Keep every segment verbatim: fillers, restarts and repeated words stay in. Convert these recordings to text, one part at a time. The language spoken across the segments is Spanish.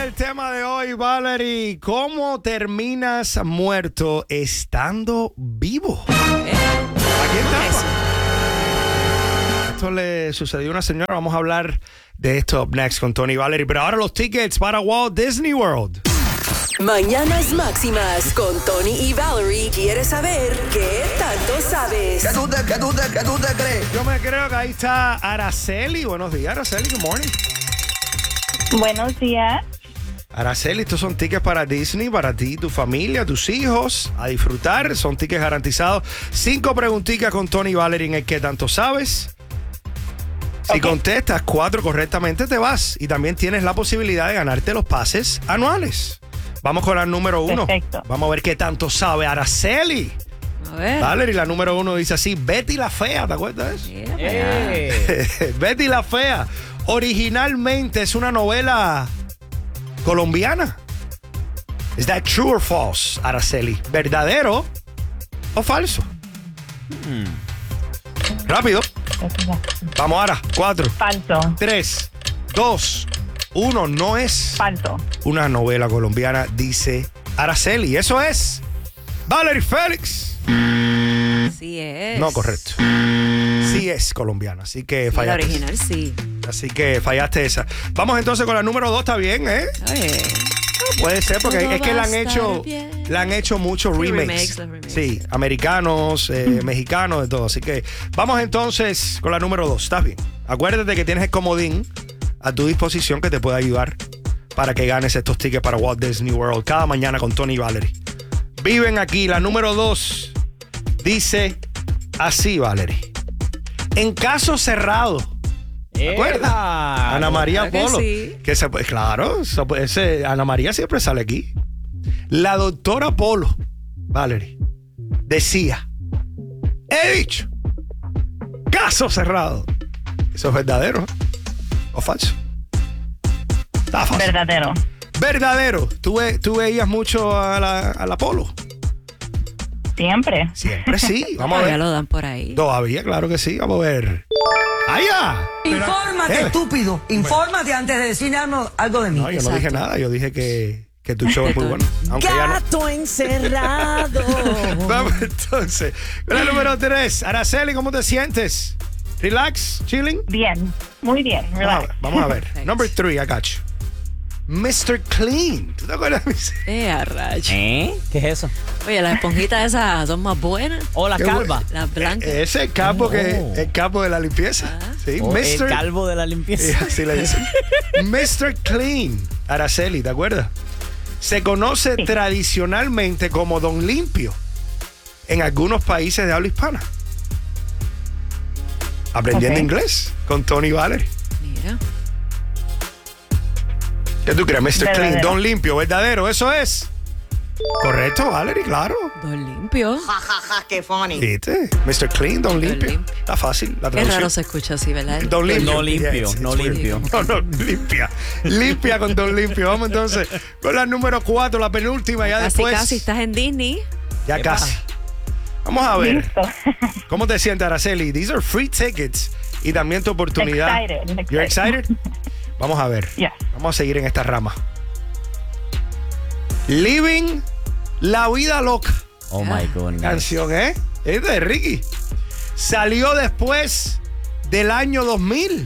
el tema de hoy, Valerie. ¿Cómo terminas muerto estando vivo? ¿Eh? Aquí está. Esto le sucedió a una señora. Vamos a hablar de esto up next con Tony y Valerie. Pero ahora los tickets para Walt Disney World. Mañanas Máximas con Tony y Valerie. ¿Quieres saber qué tanto sabes? ¿Qué tú te, qué tú te, qué tú te crees? Yo me creo que ahí está Araceli. Buenos días, Araceli. Good morning. Buenos días. Araceli, estos son tickets para Disney, para ti, tu familia, tus hijos, a disfrutar. Son tickets garantizados. Cinco preguntitas con Tony y Valerie en el que tanto sabes. Si Ok. contestas cuatro correctamente, te vas. Y también tienes la posibilidad de ganarte los pases anuales. Vamos con la número uno. Perfecto. Vamos a ver qué tanto sabe Araceli. A ver. Valerie, la número uno dice así: Betty la Fea, ¿te acuerdas de eso? Mira para allá. Betty la Fea. Originalmente es una novela colombiana. ¿Es that true or false, Araceli? ¿Verdadero o falso? Rápido. Vamos ahora. Cuatro, Falso. tres, dos, uno. No es Falso. una novela colombiana, dice Araceli. Eso es Valerie Félix. Sí es. No, correcto. Sí es colombiana, así que Sí, la fallaste. original sí. Así que fallaste esa. Vamos entonces con la número dos, ¿está bien, eh? Oye. Puede ser, porque Todo es que le va a han estar hecho, bien. le han hecho muchos Sí, remakes. remakes, los remakes. Sí, americanos, eh, mexicanos, de todo. Así que vamos entonces con la número dos. ¿Estás bien? Acuérdate que tienes el comodín a tu disposición que te puede ayudar para que ganes estos tickets para Walt Disney World cada mañana con Tony y Valerie. Viven aquí. La número dos dice así, Valerie. En caso cerrado. ¿Te acuerdas? Ana María claro que Polo. sí. Que se, pues, claro, eso, pues, ese- Ana María siempre sale aquí. La doctora Polo, Valerie, decía: he dicho, caso cerrado. ¿Eso es verdadero o falso? Está fácil. Verdadero. Verdadero. ¿Tú, ve- tú veías mucho a la, a la Polo? Siempre. Siempre sí. Vamos a Todavía ver. lo dan por ahí. Todavía, claro que sí. Vamos a ver. ¡Allá! Infórmate, Eh. estúpido. Infórmate antes de decir algo, algo de mí. No, yo no Exacto. dije nada. Yo dije que, que tu show es muy bueno. Aunque ya no. Gato encerrado. Vamos entonces. Con la número tres. Araceli, ¿cómo te sientes? Relax, chilling. Bien. Muy bien. Vamos a Relax. ver. Vamos a ver. Perfect. Number three, I got you. mister Clean. ¿Tú te acuerdas de mis- Eh, a rayo. ¿Eh? ¿Qué es eso? Oye, las esponjitas esas son más buenas. O la Qué calva. Las blancas. Ese es el capo, que, Oh. el capo de la limpieza. Ah. Sí, O mister el calvo de la limpieza. Sí, así le dicen. mister Clean. Araceli, ¿te acuerdas? Se conoce Sí. tradicionalmente como Don Limpio en algunos países de habla hispana. Aprendiendo Ok. inglés con Tony y Valerie. Mira. ¿Qué tú crees, mister Clean? Verdadero. Don Limpio, verdadero, eso es. Correcto, Valerie, claro. Don limpio. Qué funny. ¿Viste? mister Clean, Don Limpio. Limpio. Está fácil la Qué traducción. raro se escucha así, ¿verdad? Don Limpio. No limpio, Yeah, it's- no it's weird. limpio. No, no, limpia. Limpia con Don Limpio. Vamos entonces con la número cuatro, la penúltima, ya Casi, después. casi estás en Disney. Ya ¿Qué casi. pasa? Vamos a ver. Listo. ¿Cómo te sientes, Araceli? These are free tickets y también tu oportunidad. Excited, You're excited. excited? Vamos a ver. Yes. Vamos a seguir en esta rama. Living la vida loca. Oh my goodness. Canción, ¿eh? Es de Ricky. Salió después del año dos mil.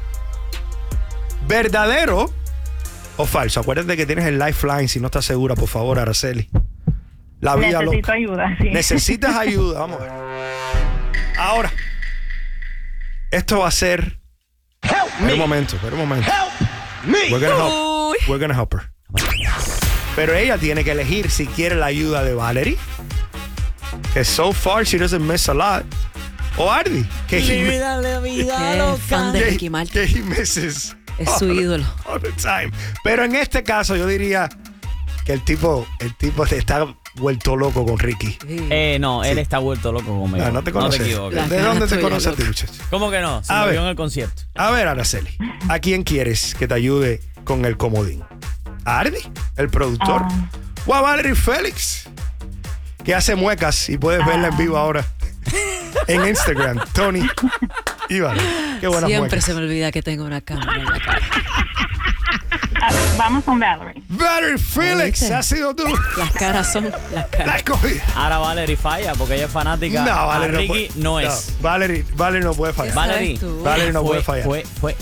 ¿Verdadero o falso? Acuérdate que tienes el lifeline si no estás segura, por favor, Araceli. La vida Necesito loca. ayuda, sí. Necesitas ayuda. Vamos a ver. Ahora, esto va a ser. Espera un momento, espera un momento. We're gonna help. Uy. We're gonna help her. Pero ella tiene que elegir si quiere la ayuda de Valerie, que so far she doesn't miss a lot, o Ardi, que he, vida, la vida Qué fan de que- Ricky Martin. que he misses Es su ídolo. all the time. Pero en este caso yo diría que el tipo, el tipo está vuelto loco con Ricky. Sí. Eh, no, él Sí. está vuelto loco conmigo. No, no te conoces. equivoques. La ¿De cara dónde te tuya, conoces a ti, loco. muchacho? ¿Cómo que no? Se A me ver. vio en el concierto. A ver, Araceli, ¿a quién quieres que te ayude con el comodín? ¿A Ardi, el productor? Ah. ¿O a Valerie Félix, que hace muecas y puedes verla en vivo ahora en Instagram? Tony y Valerie. Qué buenas Siempre muecas. se me olvida que tengo una cámara en la cara. Ah, vamos con Valerie. Valerie Felix, ¿Viste? ha sido tú. Las caras son las La caras. escogida. Ahora Valerie falla porque ella es fanática. No, A Valerie Ricky puede- no es. Valerie, Valerie no puede fallar. Vale. Valerie, tú. Valerie no fue, puede fallar. Fue, fue